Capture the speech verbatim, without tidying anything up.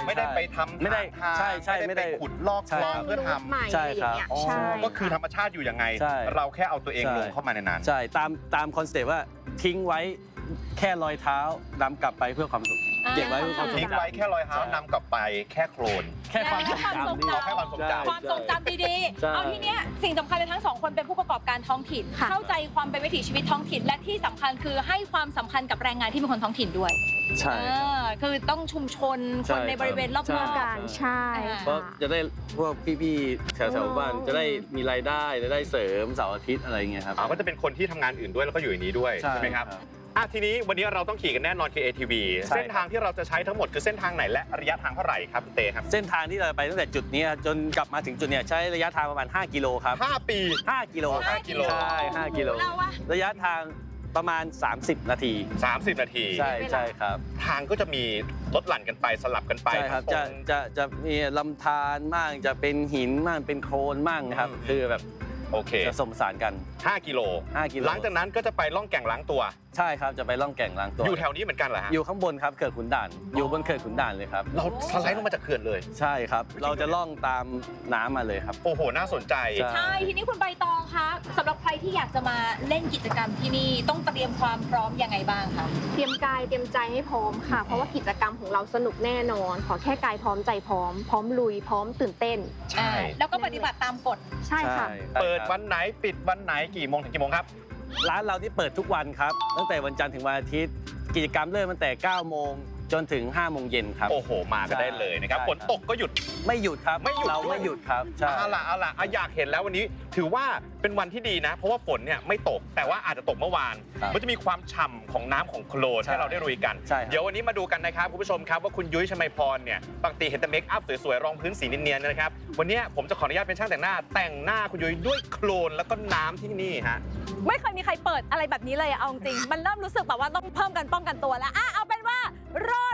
ไม่ได้ไปทำไม่ได้ใช่ใช่ไม่ได้ขุดลอกคลองเพื่อทำใช่ครับก็คือธรรมชาติอยู่ยังไงเราแค่เอาตัวเองลงเข้ามาในนั้นใช่ตามตามคอนเซ็ปต์ว่าทิ้งไว้แค่รอยเท้านำกลับไปเพื่อความสุขเก็บไว้เพื่อความสุขทิ้งไว้แค่รอยเท้านำกลับไปแค่โคลนแค่ความทรงจำแค่ความทรงจำความทรงจำดีๆเอาทีเนี้ยสิ่งสำคัญเลยทั้งสองคนเป็นผู้ประกอบการท้องถิ่นเข้าใจความเป็นวิถีชีวิตท้องถิ่นและที่สำคัญคือให้ความสำคัญกับแรงงานที่เป็นคนท้องถิ่นด้วยใช่คือต้องชุมชนคนในบริเวณรอบๆกันใช่เพราะจะได้พวกพี่ๆแถวๆบ้านจะได้มีรายได้จะได้เสริมเสาร์อาทิตย์อะไรเงี้ยครับก็จะเป็นคนที่ทำงานอื่นด้วยแล้วก็อยู่ในนี้ด้วยใช่ไหมครับอ่ะทีนี้วันนี้เราต้องขี่กันแน่นอนคือ เอ ที วี เส้นทางที่เราจะใช้ทั้งหมดคือเส้นทางไหนและระยะทางเท่าไหร่ครับคุณเต้ครับเส้นทางที่เราไปตั้งแต่จุดนี้จนกลับมาถึงจุดเนี้ยใช้ระยะทางประมาณห้ากิโลครับห้าปีห้ากิโลห้ากิโลใช่ห้ากิโลระยะทางประมาณสามสิบนาทีสามสิบนาทีใช่ใช่ครับทางก็จะมีลดหลั่นกันไปสลับกันไปใช่ครับจะจะจะมีลำธารมั่งจะเป็นหินมั่งเป็นโคลนมั่งนะครับคือแบบโอเคจะสมสารกันห้ากิโลห้ากิโลหลังจากนั้นก็จะไปล่องแก่งล้างตัวใช่ครับจะไปล่องแก่งล้างตัวอยู่แถวนี้เหมือนกันเหรอฮะอยู่ข้างบนครับเขื่อนขุนด่านอยู่บนเขื่อนขุนด่านเลยครับเราสไลด์ลงมาจากเขื่อนเลยใช่ครับเราจะล่องตามน้ำมาเลยครับโอ้โหน่าสนใจใช่ทีนี้คุณใบตองคะสำหรับใครที่อยากจะมาเล่นกิจกรรมที่นี่ต้องเตรียมความพร้อมยังไงบ้างคะเตรียมกายเตรียมใจให้พร้อมค่ะเพราะว่ากิจกรรมของเราสนุกแน่นอนขอแค่กายพร้อมใจพร้อมพร้อมลุยพร้อมตื่นเต้นใช่แล้วก็ปฏิบัติตามกฎใช่ค่ะเปิดวันไหนปิดวันไหนกี่โมงถึงกี่โมงครับร้านเราที่เปิดทุกวันครับตั้งแต่วันจันทร์ถึงวันอาทิตย์กิจกรรมเริ่มตั้งแต่เก้าโมงจนถึงห้าโมงเย็นครับโอ้โหมาก็ได้เลยนะครับฝนตกก็หยุดไม่หยุดครับไม่หยุดเราไม่หยุดครับใช่เอาล่ะเอาล่ะอยากเห็นแล้ววันนี้ถือว่าเป็นวันที่ดีนะเพราะว่าฝนเนี่ยไม่ตกแต่ว่าอาจจะตกเมื่อวานมันจะมีความฉ่ำของน้ำของโคลนให้เราได้ลุยกันเดี๋ยววันนี้มาดูกันนะครับคุณผู้ชมครับว่าคุณยุ้ยชมัยพรเนี่ยปกติเห็นแต่เมคอัพสวยๆรองพื้นสีเนียนๆนะครับวันนี้ผมจะขออนุญาตเป็นช่างแต่งหน้าแต่งหน้าคุณยุ้ยด้วยโคลนแล้วก็น้ำที่นี่ฮะไม่เคยมีใครเปิดอะไรแบบนี้เลยเอาจริงมันเริ่มรู้สึกแบบว่าต้องเพิ่มกันป้องกันตัวแล้วอ่ะเอาเป็นว่ารอ